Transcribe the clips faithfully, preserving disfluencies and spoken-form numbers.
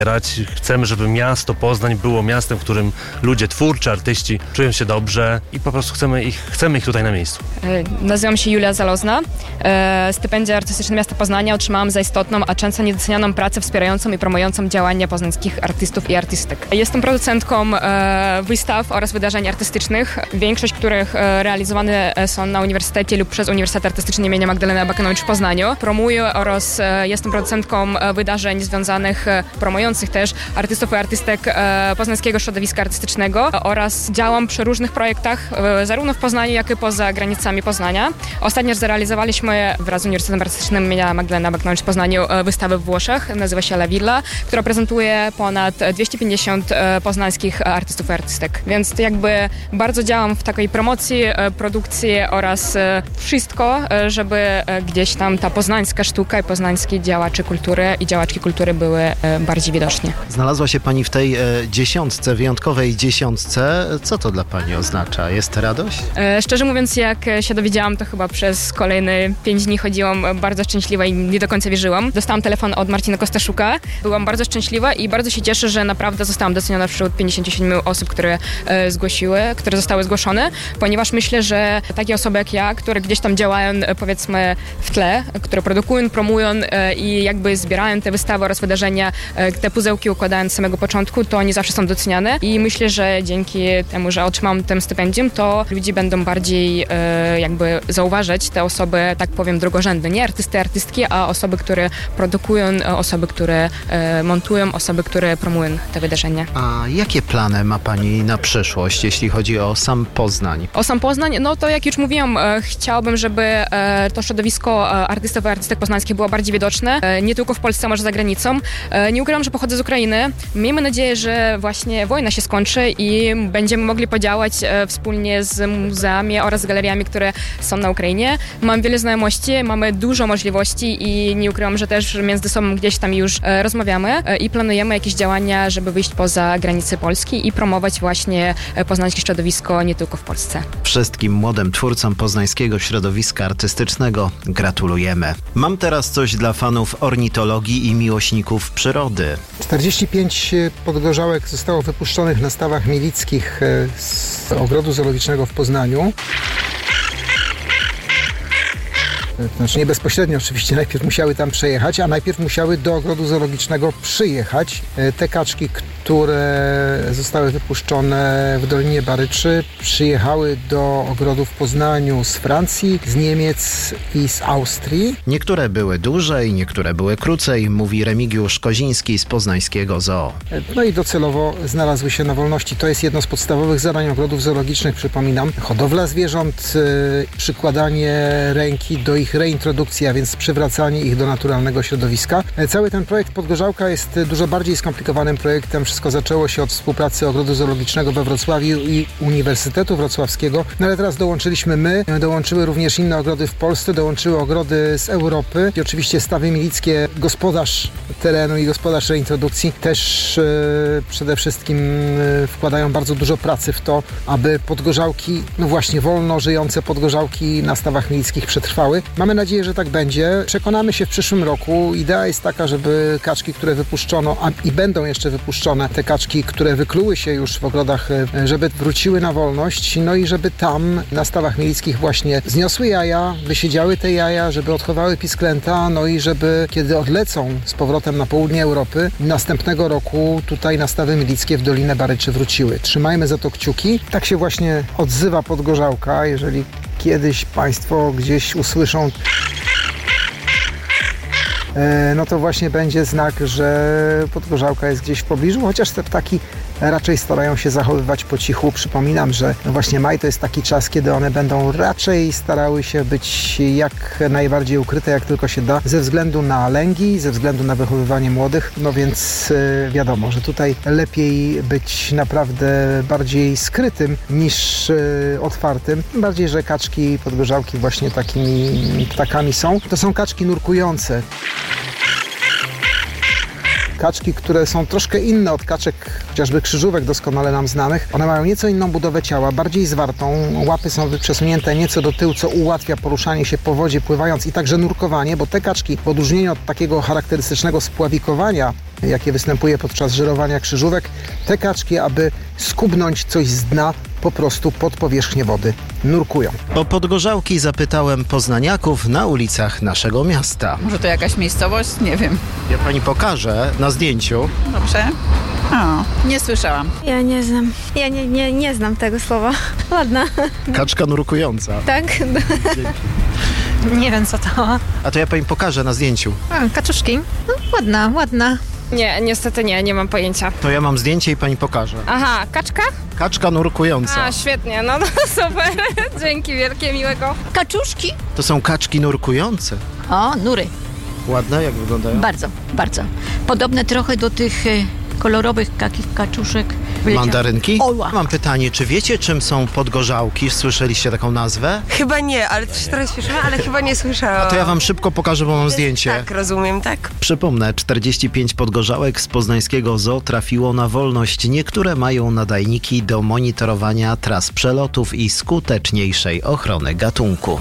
Chcemy, żeby miasto Poznań było miastem, w którym ludzie twórczy, artyści czują się dobrze i po prostu chcemy ich, chcemy ich tutaj na miejscu. Nazywam się Julia Zalozna. Stypendia Artystyczne Miasta Poznania otrzymałam za istotną, a często niedocenianą pracę wspierającą i promującą działania poznańskich artystów i artystek. Jestem producentką wystaw oraz wydarzeń artystycznych, większość których realizowane są na uniwersytecie lub przez Uniwersytet Artystyczny im. Magdaleny Abakanowicz w Poznaniu. Promuję oraz jestem producentką wydarzeń związanych, promujących też artystów i artystek e, poznańskiego środowiska artystycznego oraz działam przy różnych projektach, e, zarówno w Poznaniu, jak i poza granicami Poznania. Ostatnio zrealizowaliśmy wraz z Uniwersytetem Artystycznym im. Magdaleny Abakanowicz w Poznaniu e, wystawę w Włoszech, nazywa się La Villa, która prezentuje ponad dwieście pięćdziesiąt e, poznańskich artystów i artystek. Więc to jakby bardzo działam w takiej promocji, e, produkcji oraz e, wszystko, e, żeby e, gdzieś tam ta poznańska sztuka i poznańskie działacze kultury i działaczki kultury były e, bardziej widocznie. Znalazła się Pani w tej e, dziesiątce, wyjątkowej dziesiątce. Co to dla Pani oznacza? Jest radość? E, szczerze mówiąc, jak się dowiedziałam, to chyba przez kolejne pięć dni chodziłam bardzo szczęśliwa i nie do końca wierzyłam. Dostałam telefon od Marcina Kostaszuka. Byłam bardzo szczęśliwa i bardzo się cieszę, że naprawdę zostałam doceniona wśród pięćdziesięciu siedmiu osób, które e, zgłosiły, które zostały zgłoszone, ponieważ myślę, że takie osoby jak ja, które gdzieś tam działają, e, powiedzmy, w tle, które produkują, promują e, i jakby zbierają te wystawy oraz wydarzenia, e, te pudełki układając z samego początku, to nie zawsze są doceniane i myślę, że dzięki temu, że otrzymam ten stypendium, to ludzie będą bardziej e, jakby zauważać te osoby, tak powiem, drugorzędne. Nie artysty, artystki, a osoby, które produkują, osoby, które e, montują, osoby, które promują te wydarzenia. A jakie plany ma Pani na przyszłość, jeśli chodzi o sam Poznań? O sam Poznań? No to jak już mówiłam, e, chciałabym, żeby e, to środowisko e, artystów i artystek poznańskich było bardziej widoczne, e, nie tylko w Polsce, a może za granicą. E, nie ukrywam, że pochodzę z Ukrainy. Miejmy nadzieję, że właśnie wojna się skończy i będziemy mogli podziałać e, wspólnie z muzeami oraz galeriami, które są na Ukrainie. Mam wiele znajomości, mamy dużo możliwości i nie ukrywam, że też między sobą gdzieś tam już e, rozmawiamy e, i planujemy jakieś działania, żeby wyjść poza granice Polski i promować właśnie e, poznańskie środowisko nie tylko w Polsce. Wszystkim młodym twórcom poznańskiego środowiska artystycznego gratulujemy. Mam teraz coś dla fanów ornitologii i miłośników przyrody. czterdzieści pięć podgorzałek zostało wypuszczonych na stawach milickich z ogrodu zoologicznego w Poznaniu. Znaczy nie bezpośrednio oczywiście, najpierw musiały tam przejechać, a najpierw musiały do ogrodu zoologicznego przyjechać. Te kaczki, które zostały wypuszczone w Dolinie Baryczy, przyjechały do ogrodu w Poznaniu z Francji, z Niemiec i z Austrii. Niektóre były dłużej, niektóre były krócej, mówi Remigiusz Koziński z poznańskiego zoo. No i docelowo znalazły się na wolności. To jest jedno z podstawowych zadań ogrodów zoologicznych, przypominam. Hodowla zwierząt, przykładanie ręki do ich reintrodukcji, a więc przywracanie ich do naturalnego środowiska. Cały ten projekt Podgorzałka jest dużo bardziej skomplikowanym projektem. Wszystko zaczęło się od współpracy Ogrodu Zoologicznego we Wrocławiu i Uniwersytetu Wrocławskiego, no ale teraz dołączyliśmy my, dołączyły również inne ogrody w Polsce, dołączyły ogrody z Europy i oczywiście Stawy Milickie, gospodarz terenu i gospodarz reintrodukcji też e, przede wszystkim e, wkładają bardzo dużo pracy w to, aby podgorzałki, no właśnie wolno żyjące podgorzałki na Stawach Milickich przetrwały. Mamy nadzieję, że tak będzie. Przekonamy się w przyszłym roku. Idea jest taka, żeby kaczki, które wypuszczono, a i będą jeszcze wypuszczone, te kaczki, które wykluły się już w ogrodach, żeby wróciły na wolność, no i żeby tam na Stawach Milickich właśnie zniosły jaja, wysiedziały te jaja, żeby odchowały pisklęta, no i żeby kiedy odlecą z powrotem na południe Europy, następnego roku tutaj na Stawy Milickie w Dolinę Baryczy wróciły. Trzymajmy za to kciuki. Tak się właśnie odzywa Podgorzałka, jeżeli kiedyś Państwo gdzieś usłyszą, no to właśnie będzie znak, że Podgorzałka jest gdzieś w pobliżu, chociaż te ptaki raczej starają się zachowywać po cichu. Przypominam, że no właśnie maj to jest taki czas, kiedy one będą raczej starały się być jak najbardziej ukryte, jak tylko się da, ze względu na lęgi, ze względu na wychowywanie młodych, no więc yy, wiadomo, że tutaj lepiej być naprawdę bardziej skrytym niż yy, otwartym. Tym bardziej, że kaczki Podgorzałki właśnie takimi ptakami są. To są kaczki nurkujące. Kaczki, które są troszkę inne od kaczek, chociażby krzyżówek doskonale nam znanych. One mają nieco inną budowę ciała, bardziej zwartą. Łapy są przesunięte nieco do tyłu, co ułatwia poruszanie się po wodzie pływając i także nurkowanie, bo te kaczki w odróżnieniu od takiego charakterystycznego spławikowania, jakie występuje podczas żerowania krzyżówek, te kaczki, aby skubnąć coś z dna, po prostu pod powierzchnię wody nurkują. O podgorzałki zapytałem poznaniaków na ulicach naszego miasta. Może to jakaś miejscowość? Nie wiem. Ja pani pokażę na zdjęciu. Dobrze. O, nie słyszałam. Ja nie znam. Ja nie, nie, nie znam tego słowa. Ładna. Kaczka nurkująca. Tak? Nie wiem co to. A to ja pani pokażę na zdjęciu. A, kaczuszki. No, ładna, ładna. Nie, niestety nie, nie mam pojęcia. To ja mam zdjęcie i pani pokażę. Aha, kaczka? Kaczka nurkująca. A, świetnie, no, no super. Dzięki wielkie, miłego. Kaczuszki? To są kaczki nurkujące. O, nury. Ładne, jak wyglądają? Bardzo, bardzo. Podobne trochę do tych e, kolorowych kakich kaczuszek. Mandarynki? Oła. Mam pytanie, czy wiecie, czym są podgorzałki? Słyszeliście taką nazwę? Chyba nie, ale też teraz słyszymy, ale chyba nie słyszałam. A to ja wam szybko pokażę, bo mam zdjęcie. Tak, rozumiem, tak. Przypomnę, czterdzieści pięć podgorzałek z poznańskiego zoo trafiło na wolność. Niektóre mają nadajniki do monitorowania tras przelotów i skuteczniejszej ochrony gatunku.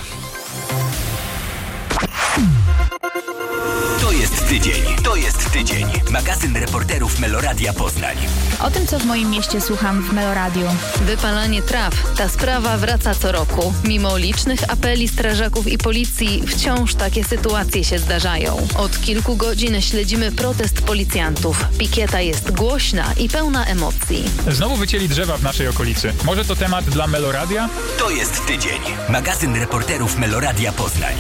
To jest tydzień, to jest tydzień. Magazyn reporterów Meloradia Poznań. O tym, co w moim mieście słucham w Meloradiu. Wypalanie traw. Ta sprawa wraca co roku. Mimo licznych apeli strażaków i policji, wciąż takie sytuacje się zdarzają. Od kilku godzin śledzimy protest policjantów. Pikieta jest głośna i pełna emocji. Znowu wycięli drzewa w naszej okolicy. Może to temat dla Meloradia? To jest tydzień. Magazyn reporterów Meloradia Poznań.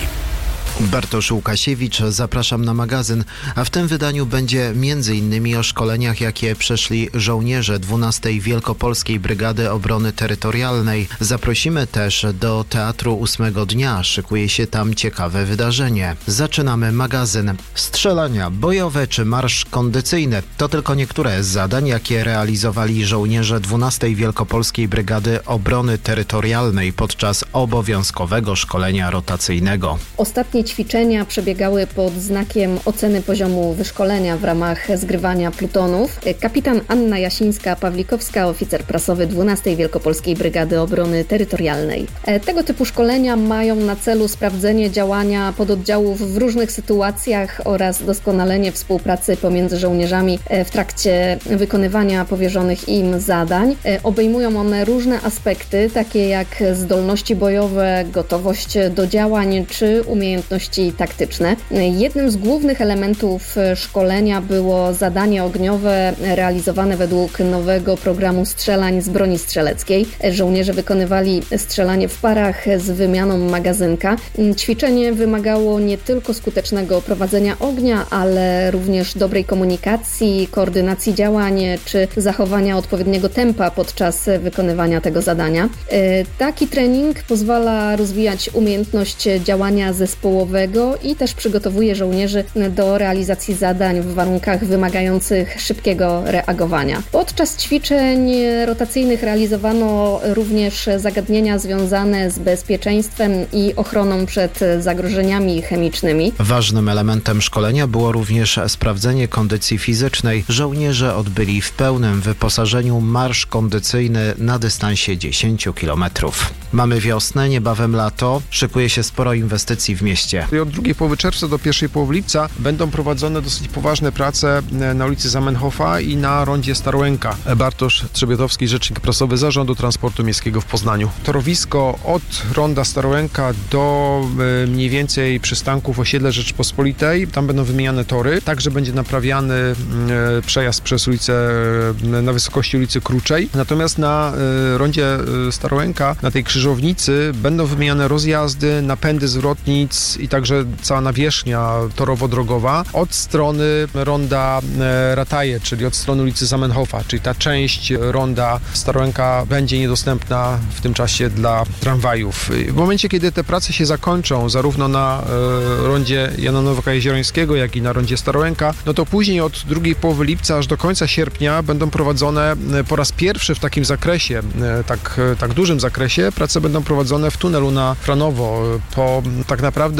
Bartosz Łukasiewicz, zapraszam na magazyn, a w tym wydaniu będzie między innymi o szkoleniach, jakie przeszli żołnierze dwunastej Wielkopolskiej Brygady Obrony Terytorialnej. Zaprosimy też do Teatru Ósmego Dnia, szykuje się tam ciekawe wydarzenie. Zaczynamy magazyn. Strzelania bojowe czy marsz kondycyjny to tylko niektóre z zadań, jakie realizowali żołnierze dwunastej Wielkopolskiej Brygady Obrony Terytorialnej podczas obowiązkowego szkolenia rotacyjnego. Ostatnie ćwiczenia przebiegały pod znakiem oceny poziomu wyszkolenia w ramach zgrywania plutonów. Kapitan Anna Jasińska-Pawlikowska, oficer prasowy dwunastej Wielkopolskiej Brygady Obrony Terytorialnej. Tego typu szkolenia mają na celu sprawdzenie działania pododdziałów w różnych sytuacjach oraz doskonalenie współpracy pomiędzy żołnierzami w trakcie wykonywania powierzonych im zadań. Obejmują one różne aspekty, takie jak zdolności bojowe, gotowość do działań czy umiejętności taktyczne. Jednym z głównych elementów szkolenia było zadanie ogniowe realizowane według nowego programu strzelań z broni strzeleckiej. Żołnierze wykonywali strzelanie w parach z wymianą magazynka. Ćwiczenie wymagało nie tylko skutecznego prowadzenia ognia, ale również dobrej komunikacji, koordynacji działań czy zachowania odpowiedniego tempa podczas wykonywania tego zadania. Taki trening pozwala rozwijać umiejętność działania zespołowego i też przygotowuje żołnierzy do realizacji zadań w warunkach wymagających szybkiego reagowania. Podczas ćwiczeń rotacyjnych realizowano również zagadnienia związane z bezpieczeństwem i ochroną przed zagrożeniami chemicznymi. Ważnym elementem szkolenia było również sprawdzenie kondycji fizycznej. Żołnierze odbyli w pełnym wyposażeniu marsz kondycyjny na dystansie dziesięć kilometrów. Mamy wiosnę, niebawem lato, szykuje się sporo inwestycji w mieście. Od drugiej połowy czerwca do pierwszej połowy lipca będą prowadzone dosyć poważne prace na ulicy Zamenhofa i na rondzie Starołęka. Bartosz Trzebiatowski, rzecznik prasowy Zarządu Transportu Miejskiego w Poznaniu. Torowisko od ronda Starołęka do e, mniej więcej przystanków osiedle Rzeczypospolitej. Tam będą wymieniane tory. Także będzie naprawiany e, przejazd przez ulicę e, na wysokości ulicy Kruczej. Natomiast na e, rondzie e, Starołęka, na tej krzyżownicy będą wymieniane rozjazdy, napędy zwrotnic i także cała nawierzchnia torowo-drogowa od strony ronda e, Rataje, czyli od strony ulicy Zamenhofa, czyli ta część ronda Starołęka będzie niedostępna w tym czasie dla tramwajów. W momencie, kiedy te prace się zakończą, zarówno na e, rondzie Jana Nowaka-Jeziorańskiego, jak i na rondzie Starołęka, no to później od drugiej połowy lipca aż do końca sierpnia będą prowadzone po raz pierwszy w takim zakresie, e, tak, tak dużym zakresie, prace będą prowadzone w tunelu na Franowo, po tak naprawdę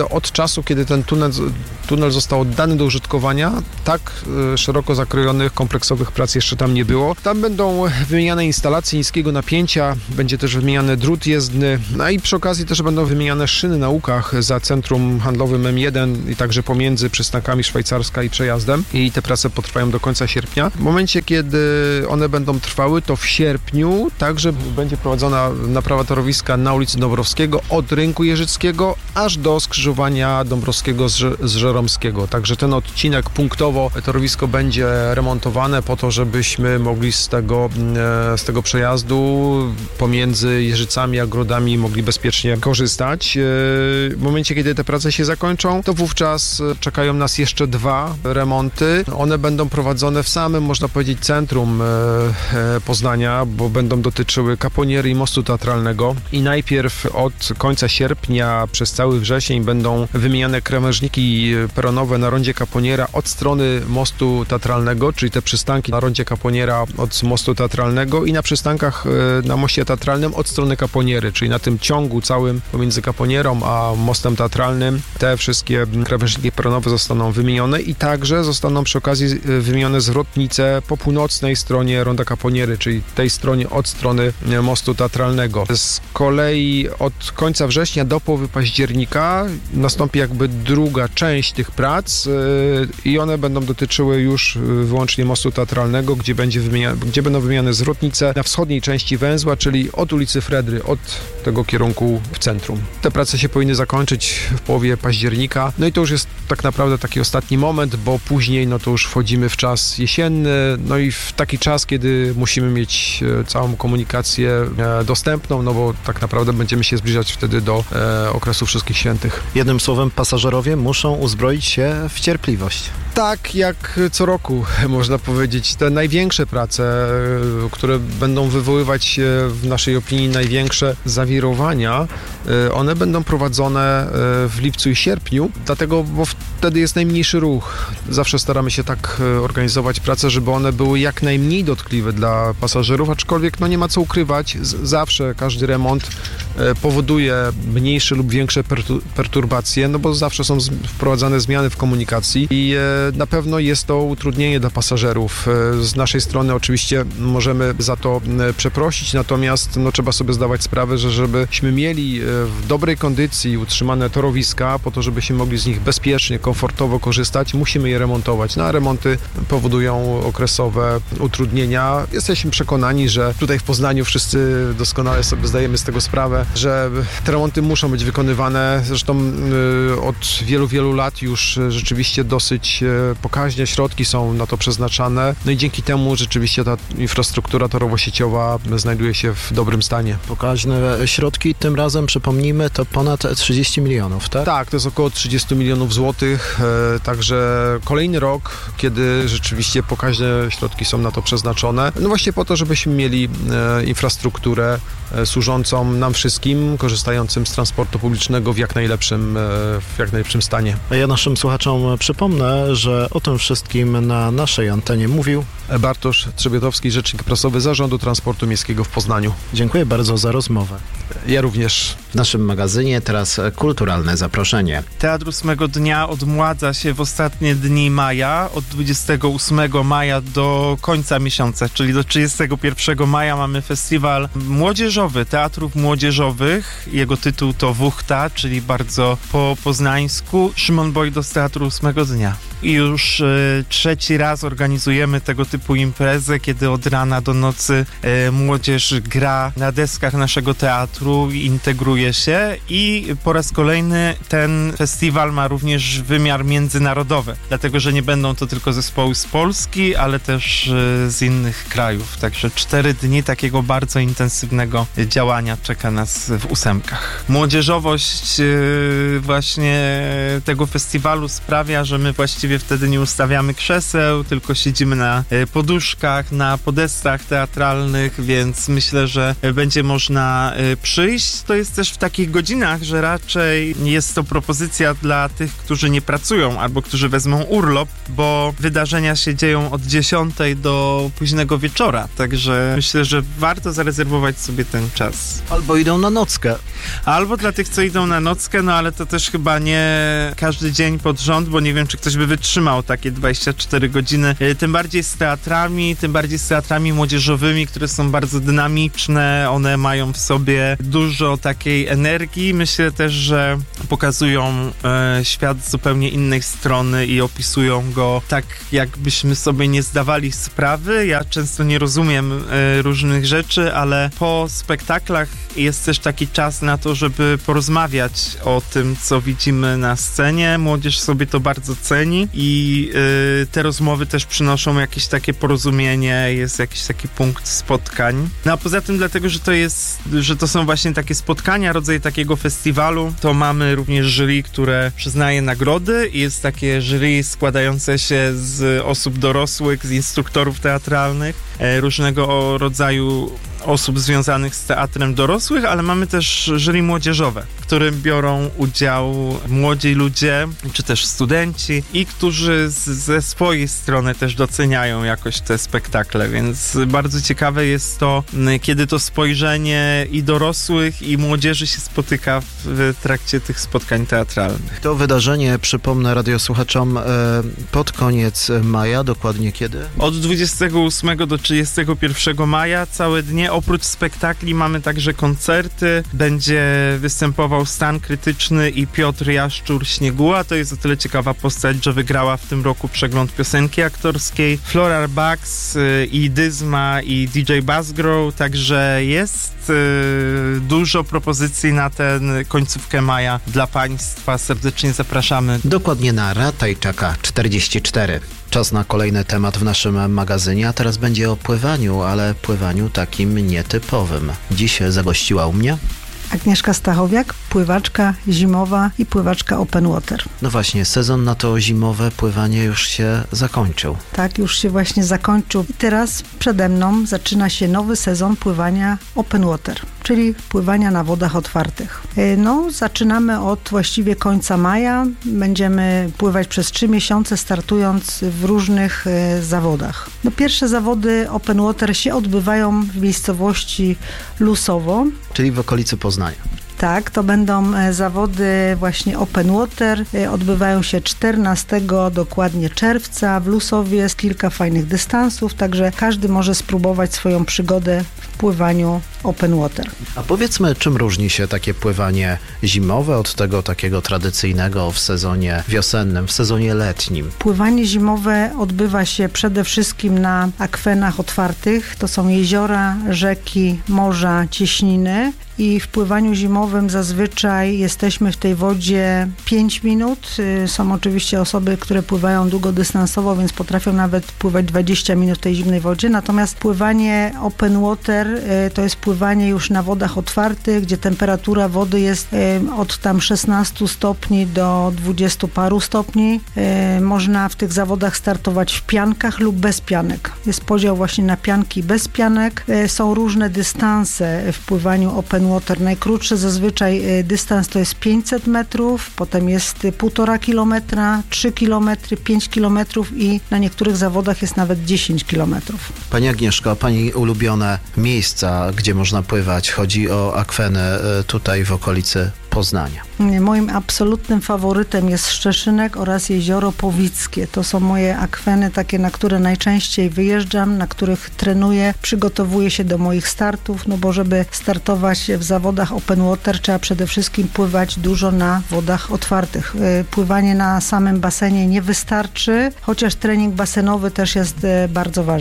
od czasu, kiedy ten tunel, tunel został oddany do użytkowania, tak szeroko zakrojonych, kompleksowych prac jeszcze tam nie było. Tam będą wymieniane instalacje niskiego napięcia, będzie też wymieniany drut jezdny, no i przy okazji też będą wymieniane szyny na łukach za centrum handlowym M jeden i także pomiędzy przystankami Szwajcarska i Przejazdem i te prace potrwają do końca sierpnia. W momencie, kiedy one będą trwały, to w sierpniu także będzie prowadzona naprawa torowiska na ulicy Dąbrowskiego od Rynku Jeżyckiego aż do skrzyżowania Dąbrowskiego z, z Żeromskiego. Także ten odcinek punktowo torowisko będzie remontowane po to, żebyśmy mogli z tego, z tego przejazdu pomiędzy Jeżycami a Grodami mogli bezpiecznie korzystać. W momencie, kiedy te prace się zakończą, to wówczas czekają nas jeszcze dwa remonty. One będą prowadzone w samym, można powiedzieć, centrum Poznania, bo będą dotyczyły Kaponiery i mostu teatralnego i najpierw od końca sierpnia przez cały wrzesień będą wymieniane krawężniki peronowe na rondzie Kaponiera od strony mostu teatralnego, czyli te przystanki na rondzie Kaponiera od mostu teatralnego i na przystankach na moście teatralnym od strony Kaponiery, czyli na tym ciągu całym pomiędzy Kaponierą a mostem teatralnym te wszystkie krawężniki peronowe zostaną wymienione i także zostaną przy okazji wymienione zwrotnice po północnej stronie ronda Kaponiery, czyli tej stronie od strony mostu teatralnego. Z kolei od końca września do połowy października nastąpi jakby druga część tych prac i one będą dotyczyły już wyłącznie mostu teatralnego, gdzie, będzie wymienia, gdzie będą wymieniane zwrotnice na wschodniej części węzła, czyli od ulicy Fredry, od tego kierunku w centrum. Te prace się powinny zakończyć w połowie października, no i to już jest tak naprawdę taki ostatni moment, bo później no to już wchodzimy w czas jesienny, no i w taki czas, kiedy musimy mieć całą komunikację dostępną, no bo tak naprawdę będziemy się zbliżać wtedy do e, okresu Wszystkich Świętych. Jednym słowem, pasażerowie muszą uzbroić się w cierpliwość. Tak, jak co roku, można powiedzieć. Te największe prace, które będą wywoływać w naszej opinii największe zawirowania, one będą prowadzone w lipcu i sierpniu, dlatego, bo wtedy jest najmniejszy ruch. Zawsze staramy się tak organizować prace, żeby one były jak najmniej dotkliwe dla pasażerów, aczkolwiek no nie ma co ukrywać, zawsze każdy remont powoduje mniejsze lub większe perturbacje, no bo zawsze są wprowadzane zmiany w komunikacji i na pewno jest to utrudnienie dla pasażerów. Z naszej strony oczywiście możemy za to przeprosić, natomiast no, trzeba sobie zdawać sprawę, że żebyśmy mieli w dobrej kondycji utrzymane torowiska, po to, żebyśmy mogli z nich bezpiecznie, komfortowo korzystać, musimy je remontować. No a remonty powodują okresowe utrudnienia. Jesteśmy przekonani, że tutaj w Poznaniu wszyscy doskonale sobie zdajemy z tego sprawę, że te remonty muszą być wykonywane. Zresztą od wielu, wielu lat już rzeczywiście dosyć pokaźne środki są na to przeznaczane. No i dzięki temu rzeczywiście ta infrastruktura torowo-sieciowa znajduje się w dobrym stanie. Pokaźne środki, tym razem przypomnijmy, to ponad trzydzieści milionów, tak? Tak, to jest około trzydzieści milionów złotych, także kolejny rok, kiedy rzeczywiście pokaźne środki są na to przeznaczone. No właśnie po to, żebyśmy mieli infrastrukturę służącą nam wszystkim, korzystającym z transportu publicznego w jak najlepszym, w jak najlepszym stanie. A ja naszym słuchaczom przypomnę, że o tym wszystkim na naszej antenie mówił Bartosz Trzebiatowski, rzecznik prasowy Zarządu Transportu Miejskiego w Poznaniu. Dziękuję bardzo za rozmowę. Ja również. W naszym magazynie teraz kulturalne zaproszenie. Teatr ósmego dnia odmładza się w ostatnie dni maja, od dwudziestego ósmego maja do końca miesiąca, czyli do trzydziestego pierwszego maja mamy festiwal młodzieżowy, teatrów młodzieżowych. Jego tytuł to Wuchta, czyli bardzo po poznańsku. Szymon Bojdo z Teatru ósmego dnia. I już y, trzeci raz organizujemy tego typu imprezę, kiedy od rana do nocy y, młodzież gra na deskach naszego teatru i integruje się i po raz kolejny ten festiwal ma również wymiar międzynarodowy, dlatego, że nie będą to tylko zespoły z Polski, ale też y, z innych krajów. Także cztery dni takiego bardzo intensywnego działania czeka nas w ósemkach. Młodzieżowość y, właśnie tego festiwalu sprawia, że my właściwie właściwie wtedy nie ustawiamy krzeseł, tylko siedzimy na poduszkach, na podestach teatralnych, więc myślę, że będzie można przyjść. To jest też w takich godzinach, że raczej jest to propozycja dla tych, którzy nie pracują albo którzy wezmą urlop, bo wydarzenia się dzieją od dziesiątej do późnego wieczora, także myślę, że warto zarezerwować sobie ten czas. Albo idą na nockę. Albo dla tych, co idą na nockę, no ale to też chyba nie każdy dzień pod rząd, bo nie wiem, czy ktoś by wytrzymał takie dwadzieścia cztery godziny. Tym bardziej z teatrami, tym bardziej z teatrami młodzieżowymi, które są bardzo dynamiczne, one mają w sobie dużo takiej energii. Myślę też, że pokazują e, świat z zupełnie innej strony i opisują go tak, jakbyśmy sobie nie zdawali sprawy. Ja często nie rozumiem e, różnych rzeczy, ale po spektaklach jest też taki czas na to, żeby porozmawiać o tym, co widzimy na scenie. Młodzież sobie to bardzo ceni i y, te rozmowy też przynoszą jakieś takie porozumienie, jest jakiś taki punkt spotkań. No a poza tym dlatego, że to jest, że to są właśnie takie spotkania, rodzaj takiego festiwalu, to mamy również jury, które przyznaje nagrody i jest takie jury składające się z osób dorosłych, z instruktorów teatralnych, e, różnego rodzaju osób związanych z teatrem dorosłych, ale mamy też jury młodzieżowe, w którym biorą udział młodzi ludzie, czy też studenci i którzy z, ze swojej strony też doceniają jakoś te spektakle, więc bardzo ciekawe jest to, kiedy to spojrzenie i dorosłych, i młodzieży się spotyka w trakcie tych spotkań teatralnych. To wydarzenie, przypomnę radiosłuchaczom, pod koniec maja, dokładnie kiedy? Od dwudziestego ósmego do trzydziestego pierwszego maja, całe dnie. Oprócz spektakli mamy także koncerty. Będzie występował Stan Krytyczny i Piotr Jaszczur-Śnieguła. To jest o tyle ciekawa postać, że wygrała w tym roku przegląd piosenki aktorskiej. Floral Bugs i Dyzma i D J Buzzgrow, także jest y, dużo propozycji na tę końcówkę maja dla Państwa. Serdecznie zapraszamy. Dokładnie na Ratajczaka czterdzieści cztery. Czas na kolejny temat w naszym magazynie, a teraz będzie o pływaniu, ale pływaniu takim nietypowym. Dziś zagościła u mnie Agnieszka Stachowiak, pływaczka zimowa i pływaczka open water. No właśnie, sezon na to zimowe pływanie już się zakończył. Tak, już się właśnie zakończył. I teraz przede mną zaczyna się nowy sezon pływania open water, czyli pływania na wodach otwartych. No, zaczynamy od właściwie końca maja. Będziemy pływać przez trzy miesiące, startując w różnych e, zawodach. No, pierwsze zawody open water się odbywają w miejscowości Lusowo. Czyli w okolicy Poznania. Tak, to będą zawody właśnie open water. Odbywają się czternastego dokładnie czerwca w Lusowie. Jest kilka fajnych dystansów, także każdy może spróbować swoją przygodę w pływaniu open water. A powiedzmy, czym różni się takie pływanie zimowe od tego takiego tradycyjnego w sezonie wiosennym, w sezonie letnim? Pływanie zimowe odbywa się przede wszystkim na akwenach otwartych. To są jeziora, rzeki, morza, cieśniny. I w pływaniu zimowym zazwyczaj jesteśmy w tej wodzie pięć minut. Są oczywiście osoby, które pływają długodystansowo, więc potrafią nawet pływać dwadzieścia minut w tej zimnej wodzie. Natomiast pływanie open water to jest pływanie już na wodach otwartych, gdzie temperatura wody jest od tam szesnastu stopni do dwudziestu paru stopni. Można w tych zawodach startować w piankach lub bez pianek. Jest podział właśnie na pianki bez pianek. Są różne dystanse w pływaniu open water. Najkrótszy zazwyczaj dystans to jest pięćset metrów, potem jest półtora kilometra, trzy kilometry, pięć kilometrów i na niektórych zawodach jest nawet dziesięć kilometrów. Pani Agnieszko, Pani ulubione miejsca, gdzie można pływać? Chodzi o akweny tutaj w okolicy Poznania. Moim absolutnym faworytem jest Szczeszynek oraz Jezioro Powickie. To są moje akweny takie, na które najczęściej wyjeżdżam, na których trenuję, przygotowuję się do moich startów, no bo żeby startować w zawodach open water trzeba przede wszystkim pływać dużo na wodach otwartych. Pływanie na samym basenie nie wystarczy, chociaż trening basenowy też jest bardzo ważny.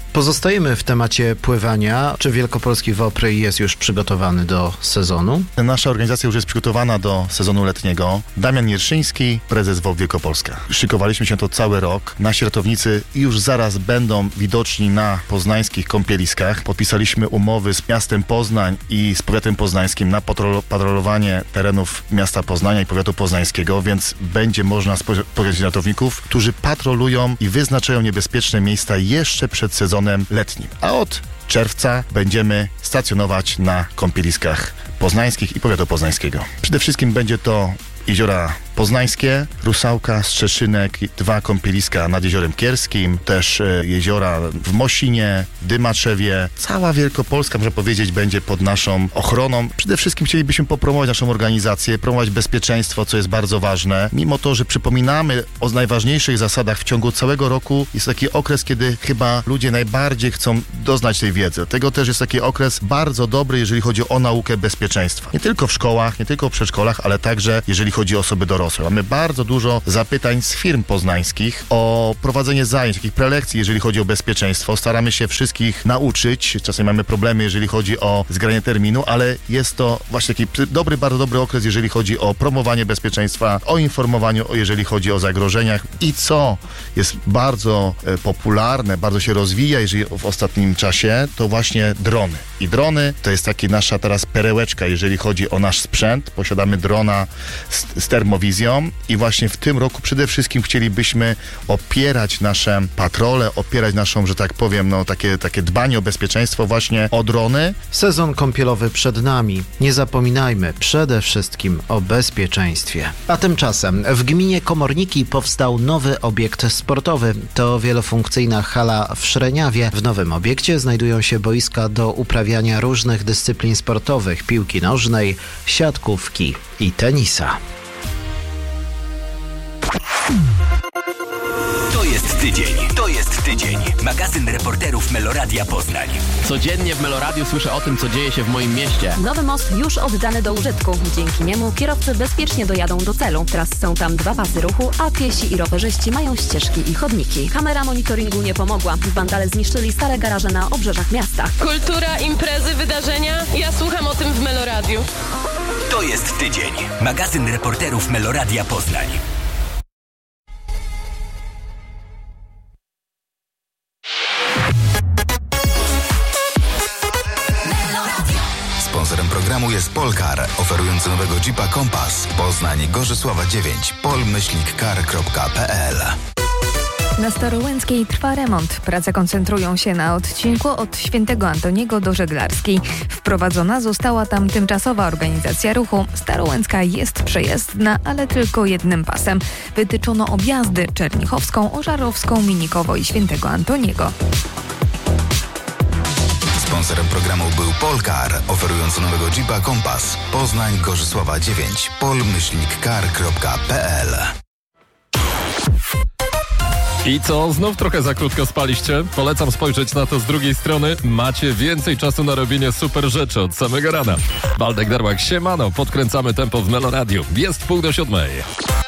Pozostajemy w temacie pływania. Czy Wielkopolski WOPR jest już przygotowany do sezonu? Nasza organizacja już jest przygotowana do sezonu letniego. Damian Jerszyński, prezes W O P Wielkopolska. Szykowaliśmy się to cały rok. Nasi ratownicy już zaraz będą widoczni na poznańskich kąpieliskach. Podpisaliśmy umowy z miastem Poznań i z powiatem poznańskim na patrol- patrolowanie terenów miasta Poznania i powiatu poznańskiego, więc będzie można spotkać ratowników, którzy patrolują i wyznaczają niebezpieczne miejsca jeszcze przed sezonem letnim. A od czerwca będziemy stacjonować na kąpieliskach poznańskich i powiatu poznańskiego. Przede wszystkim będzie to jeziora poznańskie, Rusałka, Strzeszynek, dwa kąpieliska nad Jeziorem Kierskim, też e, jeziora w Mosinie, Dymaczewie. Cała Wielkopolska, można powiedzieć, będzie pod naszą ochroną. Przede wszystkim chcielibyśmy popromować naszą organizację, promować bezpieczeństwo, co jest bardzo ważne. Mimo to, że przypominamy o najważniejszych zasadach w ciągu całego roku, jest taki okres, kiedy chyba ludzie najbardziej chcą doznać tej wiedzy. Dlatego też jest taki okres bardzo dobry, jeżeli chodzi o naukę bezpieczeństwa. Nie tylko w szkołach, nie tylko w przedszkolach, ale także jeżeli chodzi o osoby dorosłe. Mamy bardzo dużo zapytań z firm poznańskich o prowadzenie zajęć, takich prelekcji, jeżeli chodzi o bezpieczeństwo. Staramy się wszystkich nauczyć. Czasem mamy problemy, jeżeli chodzi o zgranie terminu, ale jest to właśnie taki dobry, bardzo dobry okres, jeżeli chodzi o promowanie bezpieczeństwa, o informowaniu, jeżeli chodzi o zagrożeniach i co jest bardzo e, popularne, bardzo się rozwija, jeżeli w ostatnim czasie, to właśnie drony. I drony to jest taka nasza teraz perełeczka, jeżeli chodzi o nasz sprzęt. Posiadamy drona z, z termowizją i właśnie w tym roku przede wszystkim chcielibyśmy opierać nasze patrole, opierać naszą, że tak powiem, no takie, takie dbanie o bezpieczeństwo właśnie o drony. Sezon kąpielowy przed nami. Nie zapominajmy przede wszystkim o bezpieczeństwie. A tymczasem w gminie Komorniki powstał nowy obiekt sportowy. To wielofunkcyjna hala w Szreniawie. W nowym obiekcie znajdują się boiska do uprawiania różnych dyscyplin sportowych, piłki nożnej, siatkówki i tenisa. To jest tydzień. To jest tydzień. Magazyn reporterów Meloradia Poznań. Codziennie w Meloradiu słyszę o tym, co dzieje się w moim mieście. Nowy most już oddany do użytku. Dzięki niemu kierowcy bezpiecznie dojadą do celu. Teraz są tam dwa pasy ruchu, a piesi i rowerzyści mają ścieżki i chodniki. Kamera monitoringu nie pomogła. Wandale zniszczyli stare garaże na obrzeżach miasta. Kultura, imprezy, wydarzenia. Ja słucham o tym w Meloradiu. To jest tydzień. Magazyn reporterów Meloradia Poznań. Sponsorem programu jest Polkar, oferujący nowego Jeepa Compass. Poznań, Gorzysława dziewięć, pol myślnik kar kropka p l. Na Starołęckiej trwa remont. Prace koncentrują się na odcinku od Świętego Antoniego do Żeglarskiej. Wprowadzona została tam tymczasowa organizacja ruchu. Starołęcka jest przejezdna, ale tylko jednym pasem. Wytyczono objazdy Czernichowską, Ożarowską, Minikowo i Świętego Antoniego. Sponsorem programu był Polkar, oferujący nowego Jeepa Compass. Poznań, Gorzysława dziewięć, pol myślnik kar kropka p l. I co? Znów trochę za krótko spaliście? Polecam spojrzeć na to z drugiej strony. Macie więcej czasu na robienie super rzeczy od samego rana. Waldek Darłak, siemano, podkręcamy tempo w Meloradiu. Jest pół do siódmej.